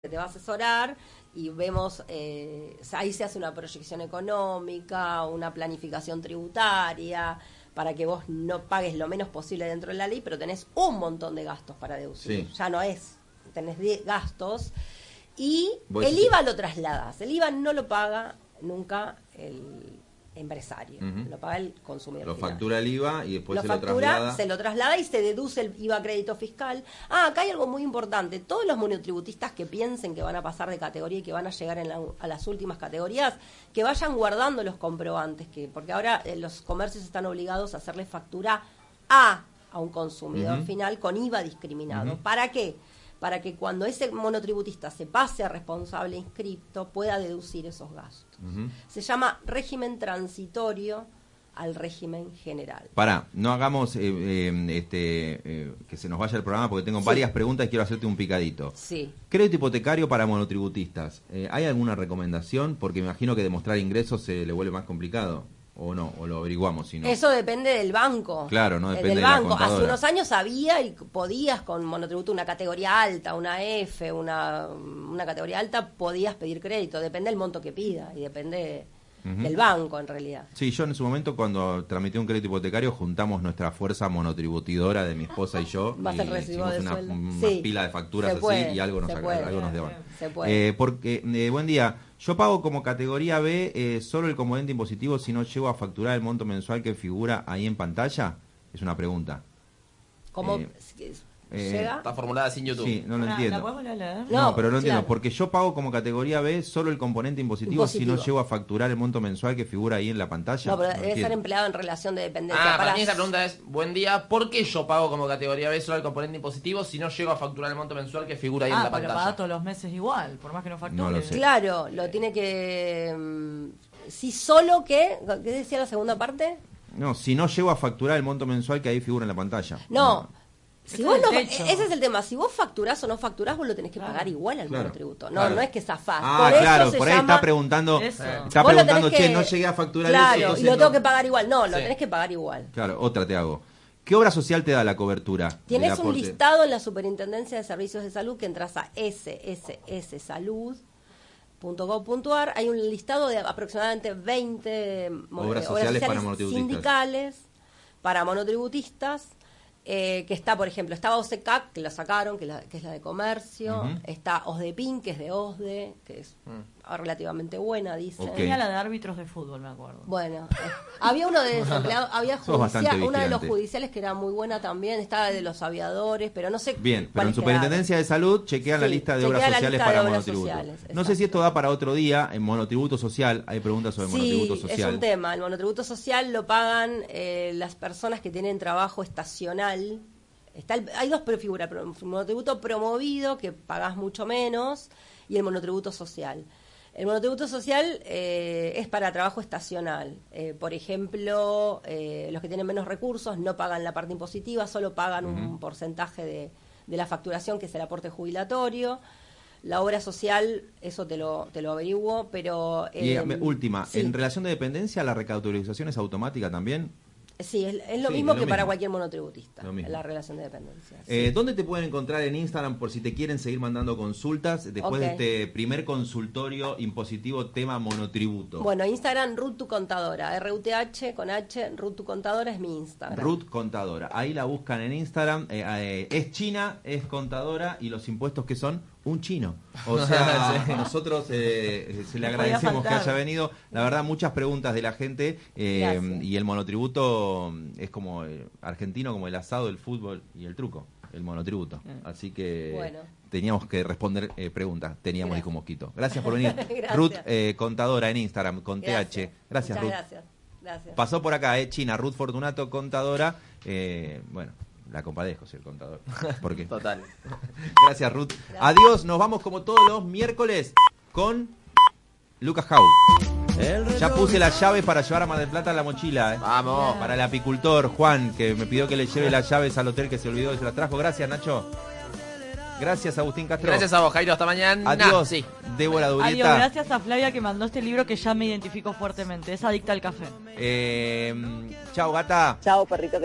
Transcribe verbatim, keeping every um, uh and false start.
te va a asesorar y vemos, eh, ahí se hace una proyección económica, una planificación tributaria, para que vos no pagues lo menos posible dentro de la ley, pero tenés un montón de gastos para deducir. Sí. Ya no es, tenés gastos. Y el I V A lo trasladas. El I V A no lo paga nunca el empresario, uh-huh. Lo paga el consumidor Lo final. factura el I V A y después lo se factura, lo traslada. Se lo traslada y se deduce el I V A crédito fiscal. Ah, acá hay algo muy importante. Todos los monotributistas que piensen que van a pasar de categoría y que van a llegar en la, a las últimas categorías, que vayan guardando los comprobantes, que porque ahora eh, los comercios están obligados a hacerle factura a, a un consumidor uh-huh. final con I V A discriminado. Uh-huh. ¿Para qué? Para que cuando ese monotributista se pase a responsable inscripto pueda deducir esos gastos. Uh-huh. Se llama régimen transitorio al régimen general. Pará, no hagamos eh, eh, este eh, que se nos vaya el programa porque tengo sí. varias preguntas y quiero hacerte un picadito. Sí. Crédito hipotecario para monotributistas. Eh, ¿Hay alguna recomendación? Porque me imagino que demostrar ingresos se le vuelve más complicado. ¿O no? ¿O lo averiguamos? Si no? Eso depende del banco. Claro, no depende del de banco. la contadora. Hace unos años había y podías con monotributo una categoría alta, una F, una, una categoría alta, podías pedir crédito. Depende del monto que pida y depende uh-huh. del banco en realidad. Sí, yo en su momento cuando tramité un crédito hipotecario juntamos nuestra fuerza monotributidora de mi esposa y yo. Más y el recibo de una, sueldo. una Sí. pila de facturas puede, así y algo nos, puede, algo nos deban. Se puede. Eh, porque, eh, buen día. Yo pago como categoría B eh, solo el componente impositivo si no llego a facturar el monto mensual que figura ahí en pantalla. Es una pregunta. ¿Cómo eh, eh, llega? Está formulada sin YouTube. Sí, no lo ¿La, entiendo. ¿La podemos leer? No, No, pero no entiendo. claro. Porque yo pago como categoría B solo el componente impositivo, impositivo si no llego a facturar el monto mensual que figura ahí en la pantalla. No, pero no debe entiendo. ser empleado en relación de dependencia. Ah, para, para mí esa pregunta es, buen día, ¿por qué yo pago como categoría B solo el componente impositivo si no llego a facturar el monto mensual que figura ahí ah, en la porque pantalla? paga todos los meses igual, por más que no facture. No lo sé. Claro, lo tiene que... Um, si solo que... ¿Qué decía la segunda parte? No, si no llego a facturar el monto mensual que ahí figura en la pantalla. No. no. Si vos no, ese es el tema. Si vos facturás o no facturás, vos lo tenés que claro. pagar igual al claro. monotributo. No, claro. no es que zafás. Ah, por claro, eso se por ahí llama... está preguntando, Eso. está Vos preguntando, que... che, no llegué a facturar claro, eso. y lo no... tengo que pagar igual. No, lo sí. tenés que pagar igual. Claro, otra te hago. ¿Qué obra social te da la cobertura? Tienes un listado en la Superintendencia de Servicios de Salud que entras a ese ese ese salud punto gov punto ar. Hay un listado de aproximadamente veinte obras eh, sociales para monotributistas. sindicales para monotributistas. Eh, que está, por ejemplo, estaba OSECAC, que la sacaron, que, la, que es la de comercio, uh-huh. está OSDEPIN, que es de OSDE, que es uh-huh. relativamente buena, dicen. Okay. Tenía la de árbitros de fútbol, me acuerdo. Bueno, eh, había uno de desempleados, había judicia, una de los judiciales que era muy buena también, estaba de los aviadores, pero no sé. Bien, pero en Superintendencia de Salud chequean sí, la lista de obras sociales para monotributo. No sé si esto da para otro día, en monotributo social, hay preguntas sobre sí, monotributo social. Es un tema, el monotributo social lo pagan eh, las personas que tienen trabajo estacional. Está el, hay dos prefiguras, el monotributo promovido, que pagás mucho menos, y el monotributo social. El monotributo social eh, es para trabajo estacional. Eh, por ejemplo, eh, los que tienen menos recursos no pagan la parte impositiva, solo pagan uh-huh. un porcentaje de, de la facturación, que es el aporte jubilatorio. La obra social, eso te lo te lo averiguo, pero... Eh, y última, sí. en relación de dependencia, ¿la recautorización es automática también? Sí, es, es lo sí, mismo es lo que mismo. para cualquier monotributista, la relación de dependencia. Sí. Eh, ¿Dónde te pueden encontrar en Instagram por si te quieren seguir mandando consultas después okay. de este primer consultorio impositivo tema monotributo? Bueno, Instagram Ruth tu Contadora, R U T H con H, Ruth tu Contadora es mi Instagram. Ruth Contadora, ahí la buscan en Instagram, eh, eh, es china, es contadora y los impuestos que son un chino. O sea, sí. nosotros eh, se le agradecemos que haya venido. La verdad, muchas preguntas de la gente eh, y el monotributo es como eh, argentino, como el asado, el fútbol y el truco, el monotributo. Así que bueno. teníamos que responder eh, preguntas. Teníamos Dijo Mosquito. Gracias por venir. Ruth eh, Contadora en Instagram con gracias. T H. Gracias, Muchas Ruth. Gracias. Gracias. Pasó por acá, eh, China, Ruth Fortunato, contadora. Eh, bueno. La compadezco, soy el contador. ¿Por qué? Total. Gracias, Ruth. Gracias. Adiós, nos vamos como todos los miércoles con Lucas Jau. Ya puse las llaves para llevar a Mar del Plata la mochila. ¿eh? Vamos. Para el apicultor, Juan, que me pidió que le lleve las llaves al hotel que se olvidó y se las trajo. Gracias, Nacho. Gracias, Agustín Castro. Gracias a vos, Jairo. Hasta mañana. Adiós, sí. Débora Durieta. Adiós, gracias a Flavia que mandó este libro que ya me identifico fuertemente. Es adicta al café. Eh, chao, gata. Chao, perrito.